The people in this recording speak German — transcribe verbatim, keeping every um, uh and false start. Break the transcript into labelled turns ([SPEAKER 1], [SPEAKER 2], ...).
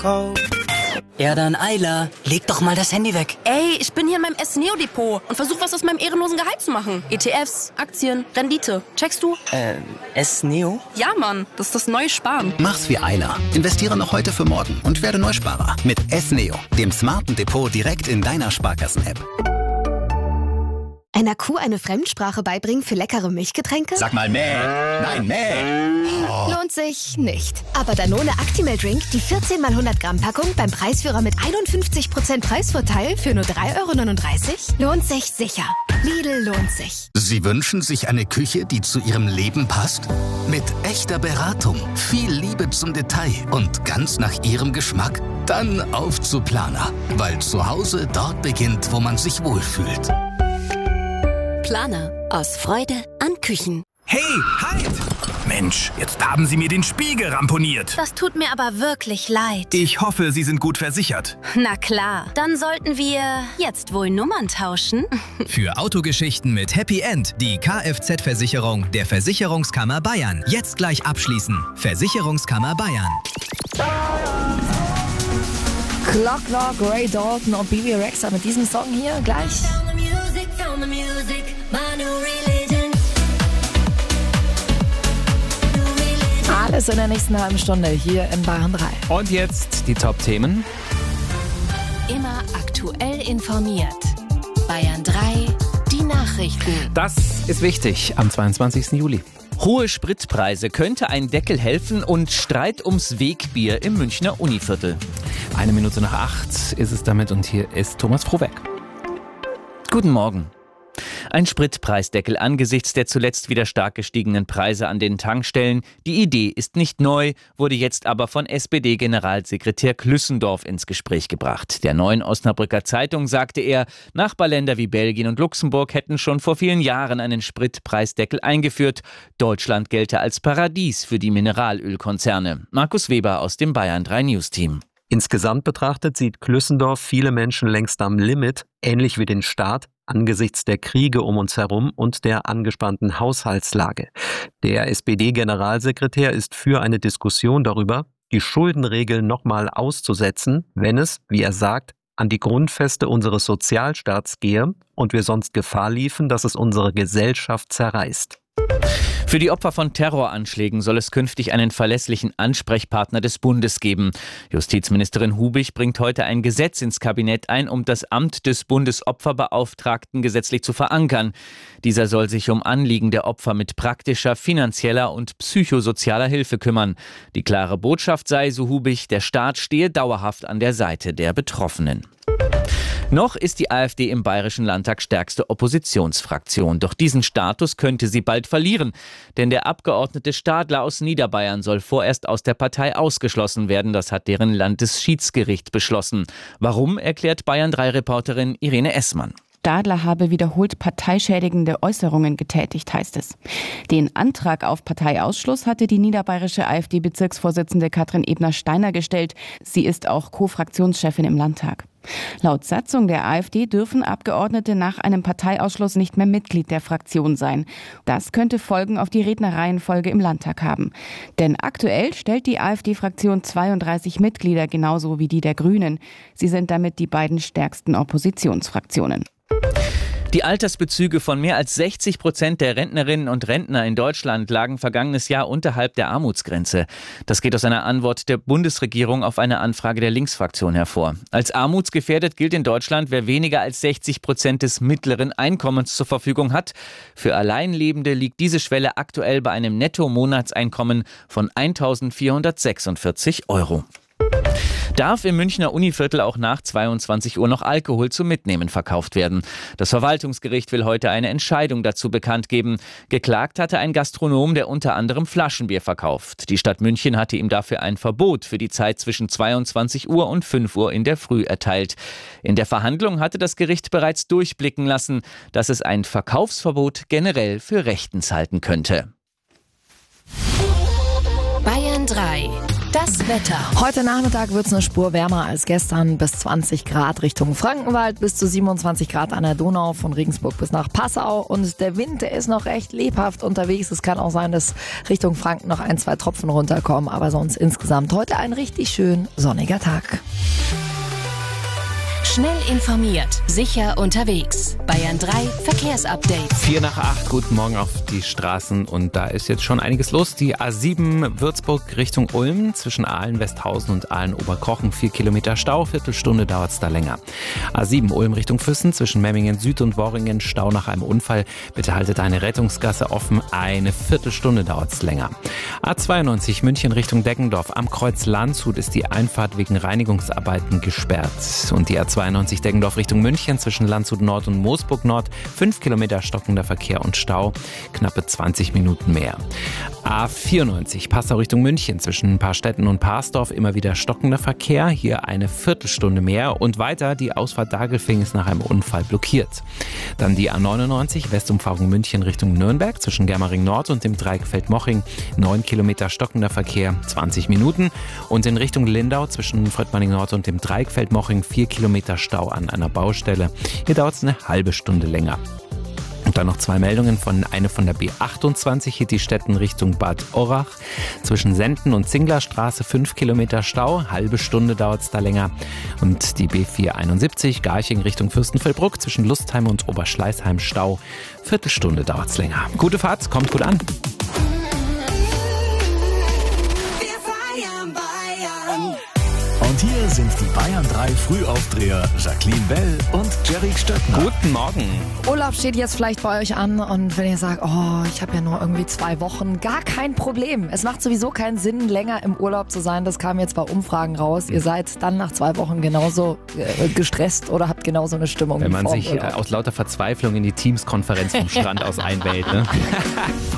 [SPEAKER 1] cold.
[SPEAKER 2] Ja dann, Ayla, leg doch mal das Handy weg.
[SPEAKER 3] Ey, ich bin hier in meinem S-Neo-Depot und versuche was aus meinem ehrenlosen Gehalt zu machen. E T Fs, Aktien, Rendite. Checkst du?
[SPEAKER 2] Äh, S-Neo?
[SPEAKER 3] Ja, Mann, das ist das neue Sparen.
[SPEAKER 4] Mach's wie Ayla. Investiere noch heute für morgen und werde Neusparer. Mit S-Neo, dem smarten Depot direkt in deiner Sparkassen-App.
[SPEAKER 5] Einer Kuh eine Fremdsprache beibringen für leckere Milchgetränke?
[SPEAKER 4] Sag mal mäh. Nein, mäh.
[SPEAKER 5] Oh. Lohnt sich nicht. Aber Danone Actimel Drink, die vierzehn mal hundert Gramm Packung beim Preisführer mit einundfünfzig Prozent Preisvorteil für nur drei Euro neununddreißig, lohnt sich sicher. Lidl lohnt sich.
[SPEAKER 4] Sie wünschen sich eine Küche, die zu Ihrem Leben passt? Mit echter Beratung, viel Liebe zum Detail und ganz nach Ihrem Geschmack? Dann auf zu Planer, weil zu Hause dort beginnt, wo man sich wohlfühlt.
[SPEAKER 5] Planer. Aus Freude an Küchen.
[SPEAKER 6] Hey, halt! Mensch, jetzt haben Sie mir den Spiegel ramponiert.
[SPEAKER 7] Das tut mir aber wirklich leid.
[SPEAKER 6] Ich hoffe, Sie sind gut versichert.
[SPEAKER 7] Na klar, dann sollten wir jetzt wohl Nummern tauschen.
[SPEAKER 8] Für Autogeschichten mit Happy End die Kfz-Versicherung der Versicherungskammer Bayern. Jetzt gleich abschließen. Versicherungskammer Bayern.
[SPEAKER 9] Clock Clock, Ray Dalton und B B Rexha mit diesem Song hier gleich. Alles in der nächsten halben Stunde hier in Bayern drei.
[SPEAKER 10] Und jetzt die Top-Themen.
[SPEAKER 5] Immer aktuell informiert. Bayern drei, die Nachrichten.
[SPEAKER 10] Das ist wichtig am zweiundzwanzigsten Juli.
[SPEAKER 11] Hohe Spritpreise, könnte ein Deckel helfen und Streit ums Wegbier im Münchner Univiertel.
[SPEAKER 10] Eine Minute nach acht ist es damit und hier ist Thomas Frohweg.
[SPEAKER 11] Guten Morgen. Ein Spritpreisdeckel angesichts der zuletzt wieder stark gestiegenen Preise an den Tankstellen. Die Idee ist nicht neu, wurde jetzt aber von S P D-Generalsekretär Klüssendorf ins Gespräch gebracht. Der Neuen Osnabrücker Zeitung sagte er, Nachbarländer wie Belgien und Luxemburg hätten schon vor vielen Jahren einen Spritpreisdeckel eingeführt. Deutschland gelte als Paradies für die Mineralölkonzerne. Markus Weber aus dem Bayern drei News Team.
[SPEAKER 12] Insgesamt betrachtet sieht Klüssendorf viele Menschen längst am Limit, ähnlich wie den Staat, angesichts der Kriege um uns herum und der angespannten Haushaltslage. Der S P D-Generalsekretär ist für eine Diskussion darüber, die Schuldenregeln nochmal auszusetzen, wenn es, wie er sagt, an die Grundfeste unseres Sozialstaats gehe und wir sonst Gefahr liefen, dass es unsere Gesellschaft zerreißt.
[SPEAKER 11] Für die Opfer von Terroranschlägen soll es künftig einen verlässlichen Ansprechpartner des Bundes geben. Justizministerin Hubig bringt heute ein Gesetz ins Kabinett ein, um das Amt des Bundesopferbeauftragten gesetzlich zu verankern. Dieser soll sich um Anliegen der Opfer mit praktischer, finanzieller und psychosozialer Hilfe kümmern. Die klare Botschaft sei, so Hubig, der Staat stehe dauerhaft an der Seite der Betroffenen. Noch ist die AfD im Bayerischen Landtag stärkste Oppositionsfraktion. Doch diesen Status könnte sie bald verlieren. Denn der Abgeordnete Stadler aus Niederbayern soll vorerst aus der Partei ausgeschlossen werden. Das hat deren Landesschiedsgericht beschlossen. Warum, erklärt Bayern drei Reporterin Irene Essmann.
[SPEAKER 13] Stadler habe wiederholt parteischädigende Äußerungen getätigt, heißt es. Den Antrag auf Parteiausschluss hatte die niederbayerische AfD-Bezirksvorsitzende Katrin Ebner-Steiner gestellt. Sie ist auch Co-Fraktionschefin im Landtag. Laut Satzung der AfD dürfen Abgeordnete nach einem Parteiausschluss nicht mehr Mitglied der Fraktion sein. Das könnte Folgen auf die Rednerreihenfolge im Landtag haben. Denn aktuell stellt die AfD-Fraktion zweiunddreißig Mitglieder, genauso wie die der Grünen. Sie sind damit die beiden stärksten Oppositionsfraktionen.
[SPEAKER 11] Die Altersbezüge von mehr als sechzig Prozent der Rentnerinnen und Rentner in Deutschland lagen vergangenes Jahr unterhalb der Armutsgrenze. Das geht aus einer Antwort der Bundesregierung auf eine Anfrage der Linksfraktion hervor. Als armutsgefährdet gilt in Deutschland, wer weniger als sechzig Prozent des mittleren Einkommens zur Verfügung hat. Für Alleinlebende liegt diese Schwelle aktuell bei einem Netto-Monatseinkommen von eintausendvierhundertsechsundvierzig Euro. Darf im Münchner Univiertel auch nach zweiundzwanzig Uhr noch Alkohol zum Mitnehmen verkauft werden? Das Verwaltungsgericht will heute eine Entscheidung dazu bekannt geben. Geklagt hatte ein Gastronom, der unter anderem Flaschenbier verkauft. Die Stadt München hatte ihm dafür ein Verbot für die Zeit zwischen zweiundzwanzig Uhr und fünf Uhr in der Früh erteilt. In der Verhandlung hatte das Gericht bereits durchblicken lassen, dass es ein Verkaufsverbot generell für rechtens halten könnte.
[SPEAKER 5] Bayern drei.
[SPEAKER 2] Das Wetter.
[SPEAKER 9] Heute Nachmittag wird es eine Spur wärmer als gestern, bis zwanzig Grad Richtung Frankenwald, bis zu siebenundzwanzig Grad an der Donau, von Regensburg bis nach Passau. Und der Wind, der ist noch recht lebhaft unterwegs. Es kann auch sein, dass Richtung Franken noch ein, zwei Tropfen runterkommen, aber sonst insgesamt heute ein richtig schön sonniger Tag.
[SPEAKER 2] Schnell informiert, sicher unterwegs. Bayern drei Verkehrsupdate.
[SPEAKER 10] Vier nach acht, guten Morgen auf die Straßen und da ist jetzt schon einiges los. Die A sieben Würzburg Richtung Ulm zwischen Aalen-Westhausen und Aalen-Oberkochen. Vier Kilometer Stau, Viertelstunde dauert es da länger. A sieben Ulm Richtung Füssen zwischen Memmingen Süd und Worringen. Stau nach einem Unfall. Bitte haltet eine Rettungsgasse offen. Eine Viertelstunde dauert es länger. A zweiundneunzig München Richtung Deggendorf. Am Kreuz Landshut ist die Einfahrt wegen Reinigungsarbeiten gesperrt. Und die A zweiundneunzig Deggendorf Richtung München zwischen Landshut Nord und Moosburg Nord. Fünf Kilometer stockender Verkehr und Stau. Knappe zwanzig Minuten mehr. A vierundneunzig Passau Richtung München zwischen Paarstetten und Parsdorf. Immer wieder stockender Verkehr. Hier eine Viertelstunde mehr. Und weiter, die Ausfahrt Dagelfing ist nach einem Unfall blockiert. Dann die A neunundneunzig Westumfahrung München Richtung Nürnberg zwischen Germering Nord und dem Dreieck Feldmoching. Neun Kilometer stockender Verkehr, zwanzig Minuten. Und in Richtung Lindau zwischen Fröttmanning Nord und dem Dreieck Feldmoching vier Kilometer Stau an einer Baustelle. Hier dauert es eine halbe Stunde länger. Und dann noch zwei Meldungen, von eine von der B achtundzwanzig, Hittistetten Richtung Bad Orrach. Zwischen Senden und Zinglerstraße fünf Kilometer Stau, halbe Stunde dauert es da länger. Und die B vierhunderteinundsiebzig, Garching Richtung Fürstenfeldbruck, zwischen Lustheim und Oberschleißheim Stau, Viertelstunde dauert es länger. Gute Fahrt, kommt gut an.
[SPEAKER 1] Und hier sind die Bayern drei Frühaufdreher Jacqueline Bell und Jerry Stöckner.
[SPEAKER 10] Guten Morgen.
[SPEAKER 9] Urlaub steht jetzt vielleicht bei euch an und wenn ihr sagt, oh, ich habe ja nur irgendwie zwei Wochen, gar kein Problem. Es macht sowieso keinen Sinn, länger im Urlaub zu sein. Das kam jetzt bei Umfragen raus. Ihr seid dann nach zwei Wochen genauso äh, gestresst oder habt genauso eine Stimmung.
[SPEAKER 10] Wenn
[SPEAKER 9] wie
[SPEAKER 10] man
[SPEAKER 9] vor dem
[SPEAKER 10] sich
[SPEAKER 9] Urlaub.
[SPEAKER 10] äh, aus lauter Verzweiflung in die Teams-Konferenz vom Strand aus einwählt. Ne?